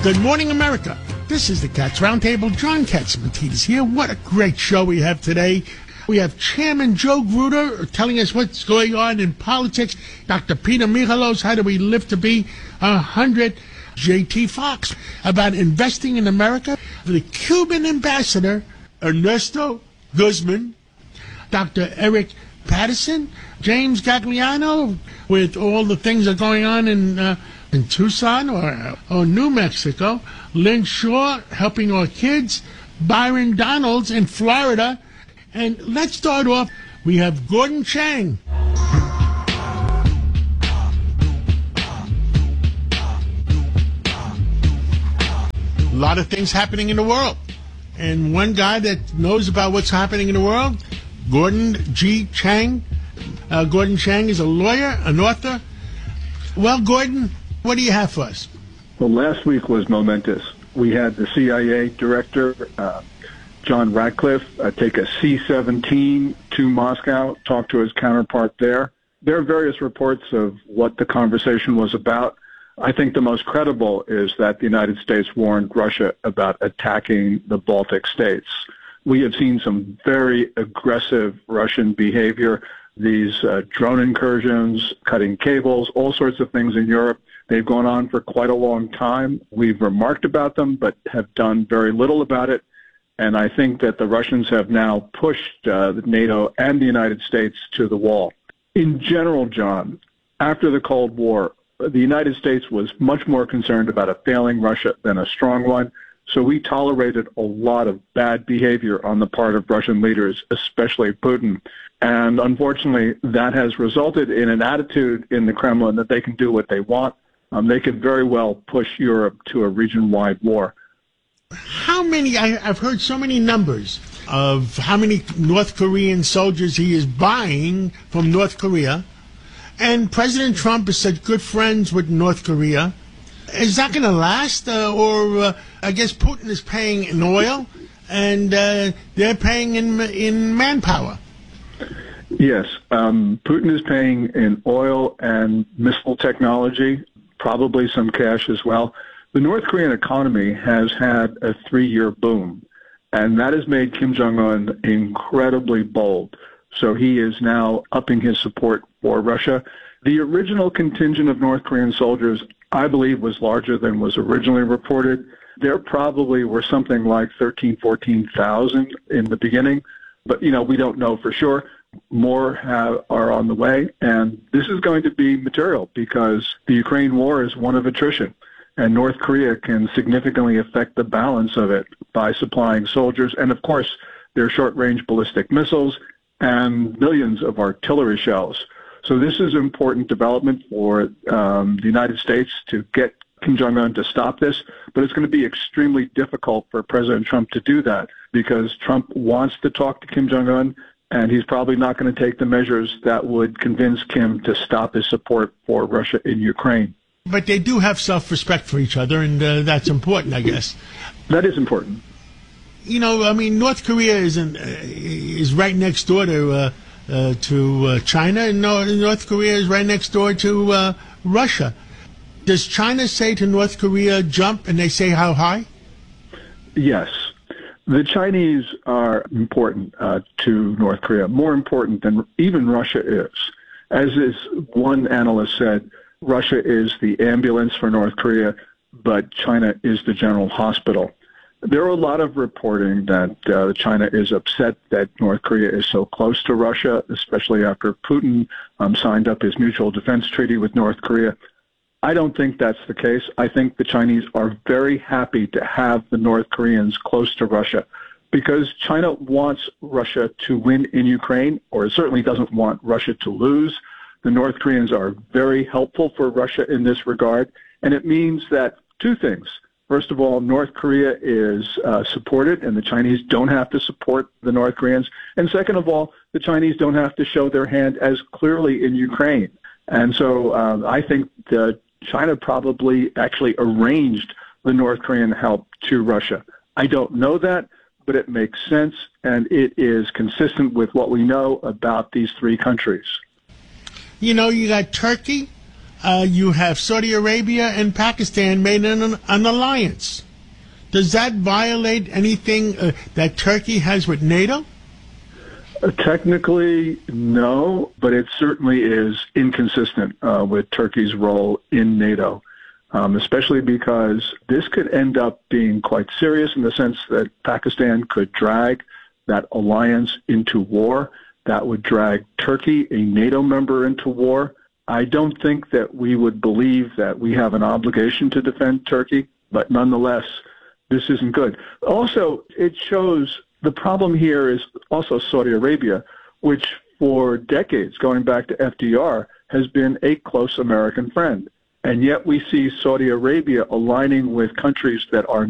Good morning, America. This is the Cats Roundtable. John Catsimatidis here. What a great show we have today. We have Chairman Joe Gruder telling us what's going on in politics. Dr. Peter Michalos, how do we live to be 100? J.T. Fox about investing in America. The Cuban ambassador, Ernesto Guzman. Dr. Eric Patterson. James Gagliano with all the things that are going on in Tucson or New Mexico. Lynn Shaw helping our kids. Byron Donalds in Florida. And let's start off. We have Gordon Chang. A lot of things happening in the world. And one guy that knows about what's happening in the world, Gordon G. Chang. Gordon Chang is a lawyer, an author. Well, Gordon, what do you have for us? Well, last week was momentous. We had the CIA director, John Ratcliffe, take a C-17 to Moscow, talk to his counterpart there. There are various reports of what the conversation was about. I think the most credible is that the United States warned Russia about attacking the Baltic states. We have seen some very aggressive Russian behavior, these drone incursions, cutting cables, all sorts of things in Europe. They've gone on for quite a long time. We've remarked about them, but have done very little about it. And I think that the Russians have now pushed NATO and the United States to the wall. In general, John, after the Cold War, the United States was much more concerned about a failing Russia than a strong one. So we tolerated a lot of bad behavior on the part of Russian leaders, especially Putin. And unfortunately, that has resulted in an attitude in the Kremlin that they can do what they want. They could very well push Europe to a region-wide war. How many, I've heard so many numbers of how many North Korean soldiers he is buying from North Korea. And President Trump is such good friends with North Korea. Is that going to last? I guess Putin is paying in oil, and they're paying in manpower. Yes, Putin is paying in oil and missile technology, probably some cash as well. The North Korean economy has had a 3-year boom, and that has made Kim Jong-un incredibly bold. So he is now upping his support for Russia. The original contingent of North Korean soldiers, I believe, was larger than was originally reported. There probably were something like 13,000, 14,000 in the beginning, but, we don't know for sure. More are on the way, and this is going to be material because the Ukraine war is one of attrition, and North Korea can significantly affect the balance of it by supplying soldiers and, of course, their short-range ballistic missiles and millions of artillery shells. So this is an important development for the United States to get Kim Jong-un to stop this, but it's going to be extremely difficult for President Trump to do that because Trump wants to talk to Kim Jong-un, and he's probably not going to take the measures that would convince Kim to stop his support for Russia in Ukraine. But they do have self-respect for each other, and that's important, I guess. That is important. North Korea is right next door to China, and North Korea is right next door to Russia. Does China say to North Korea, jump, and they say how high? Yes. The Chinese are important to North Korea, more important than even Russia is. As one analyst said, Russia is the ambulance for North Korea, but China is the general hospital. There are a lot of reporting that China is upset that North Korea is so close to Russia, especially after Putin signed up his mutual defense treaty with North Korea. I don't think that's the case. I think the Chinese are very happy to have the North Koreans close to Russia because China wants Russia to win in Ukraine, or it certainly doesn't want Russia to lose. The North Koreans are very helpful for Russia in this regard, and it means that two things. First of all, North Korea is supported, and the Chinese don't have to support the North Koreans. And second of all, the Chinese don't have to show their hand as clearly in Ukraine. And so I think China probably actually arranged the North Korean help to Russia. I don't know that, but it makes sense, and it is consistent with what we know about these three countries. You got Turkey, you have Saudi Arabia and Pakistan made an alliance. Does that violate anything that Turkey has with NATO? Technically, no, but it certainly is inconsistent with Turkey's role in NATO, especially because this could end up being quite serious in the sense that Pakistan could drag that alliance into war. That would drag Turkey, a NATO member, into war. I don't think that we would believe that we have an obligation to defend Turkey, but nonetheless, this isn't good. Also, it shows the problem here is also Saudi Arabia, which for decades, going back to FDR, has been a close American friend. And yet we see Saudi Arabia aligning with countries that are